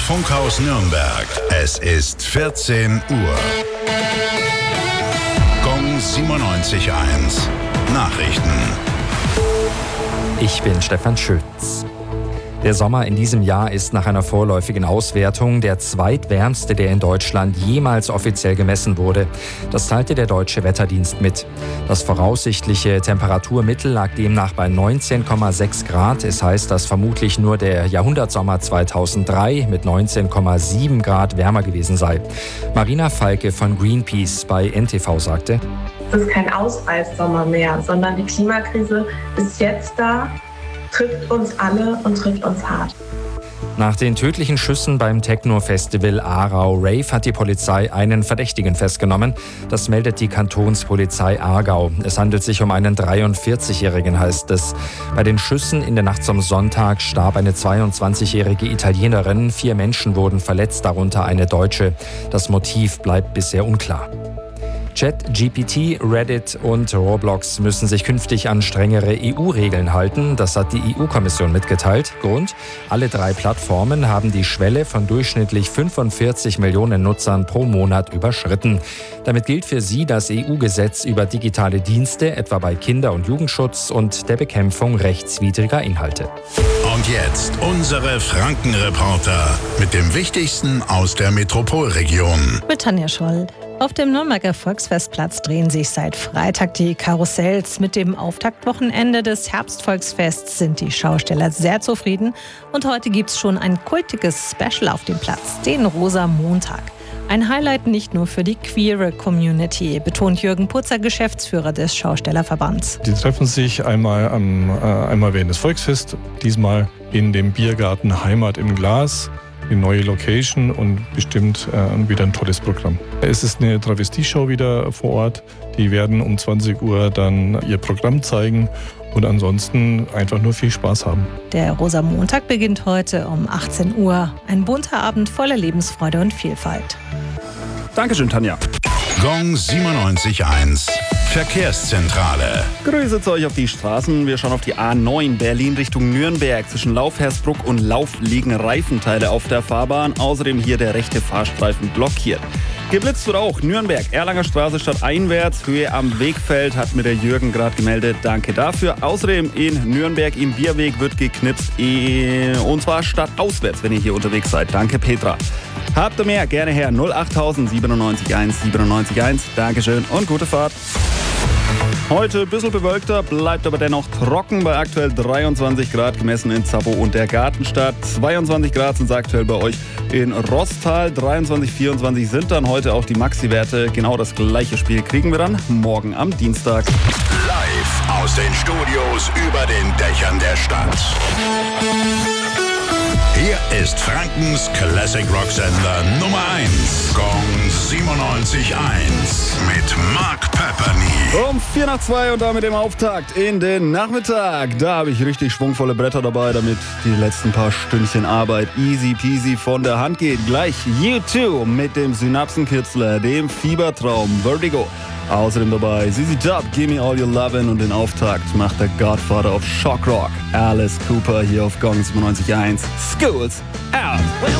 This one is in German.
Funkhaus Nürnberg. Es ist 14 Uhr. Gong 97.1. Nachrichten. Ich bin Stefan Schütz. Der Sommer in diesem Jahr ist nach einer vorläufigen Auswertung der zweitwärmste, der in Deutschland jemals offiziell gemessen wurde. Das teilte der Deutsche Wetterdienst mit. Das voraussichtliche Temperaturmittel lag demnach bei 19,6 Grad. Es heißt, dass vermutlich nur der Jahrhundertsommer 2003 mit 19,7 Grad wärmer gewesen sei. Marina Falke von Greenpeace bei NTV sagte: Es ist kein Ausreißsommer mehr, sondern die Klimakrise ist jetzt da, trifft uns alle und trifft uns hart. Nach den tödlichen Schüssen beim Techno-Festival Aarau Rave hat die Polizei einen Verdächtigen festgenommen. Das meldet die Kantonspolizei Aargau. Es handelt sich um einen 43-Jährigen, heißt es. Bei den Schüssen in der Nacht zum Sonntag starb eine 22-jährige Italienerin. 4 Menschen wurden verletzt, darunter eine Deutsche. Das Motiv bleibt bisher unklar. ChatGPT, Reddit und Roblox müssen sich künftig an strengere EU-Regeln halten. Das hat die EU-Kommission mitgeteilt. Grund: alle 3 Plattformen haben die Schwelle von durchschnittlich 45 Millionen Nutzern pro Monat überschritten. Damit gilt für sie das EU-Gesetz über digitale Dienste, etwa bei Kinder- und Jugendschutz und der Bekämpfung rechtswidriger Inhalte. Und jetzt unsere Franken-Reporter mit dem Wichtigsten aus der Metropolregion. Mit Tanja Scholl. Auf dem Nürnberger Volksfestplatz drehen sich seit Freitag die Karussells. Mit dem Auftaktwochenende des Herbstvolksfests sind die Schausteller sehr zufrieden. Und heute gibt es schon ein kultiges Special auf dem Platz, den Rosa-Montag. Ein Highlight nicht nur für die queere Community, betont Jürgen Putzer, Geschäftsführer des Schaustellerverbands. Die treffen sich einmal während des Volksfests, diesmal in dem Biergarten Heimat im Glas. Die neue Location und bestimmt wieder ein tolles Programm. Es ist eine Travestie-Show wieder vor Ort. Die werden um 20 Uhr dann ihr Programm zeigen und ansonsten einfach nur viel Spaß haben. Der Rosa-Montag beginnt heute um 18 Uhr. Ein bunter Abend voller Lebensfreude und Vielfalt. Dankeschön, Tanja. Gong 97.1. Verkehrszentrale. Grüße euch auf die Straßen. Wir schauen auf die A9 Berlin Richtung Nürnberg. Zwischen Lauf-Hersbruck und Lauf liegen Reifenteile auf der Fahrbahn. Außerdem hier der rechte Fahrstreifen blockiert. Geblitzt wird auch Nürnberg, Erlanger Straße stadteinwärts, Höhe am Wegfeld, hat mir der Jürgen gerade gemeldet. Danke dafür. Außerdem in Nürnberg im Bierweg wird geknipst, und zwar stadtauswärts, wenn ihr hier unterwegs seid. Danke, Petra. Habt ihr mehr? Gerne her. 08000 97.1 97.1. Dankeschön und gute Fahrt. Heute ein bisschen bewölkter, bleibt aber dennoch trocken bei aktuell 23 Grad gemessen in Zappo und der Gartenstadt. 22 Grad sind es aktuell bei euch in Rostal. 23, 24 sind dann heute auch die Maxi-Werte. Genau das gleiche Spiel kriegen wir dann morgen am Dienstag. Live aus den Studios über den Dächern der Stadt. Hier ist Frankens Classic Rock Sender Nummer 1. Gong 97.1 mit Mark Pepperny. Um 1:04 und damit im Auftakt in den Nachmittag. Da habe ich richtig schwungvolle Bretter dabei, damit die letzten paar Stündchen Arbeit easy peasy von der Hand geht. Gleich U2 mit dem Synapsenkitzler, dem Fiebertraum Vertigo. Außerdem dabei ZZ Top, Give Me All Your Lovin' und den Auftakt macht der Godfather of Shock Rock, Alice Cooper hier auf Gong 97.1. Schools out!